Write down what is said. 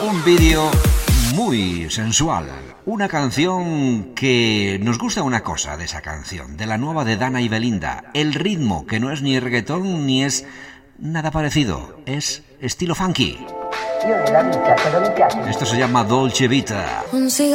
Un vídeo muy sensual. Una canción que nos gusta una cosa de esa canción, de la nueva de Dana y Belinda. El ritmo, que no es ni reggaetón ni es nada parecido. Es estilo funky. Esto se llama Dolce Vita.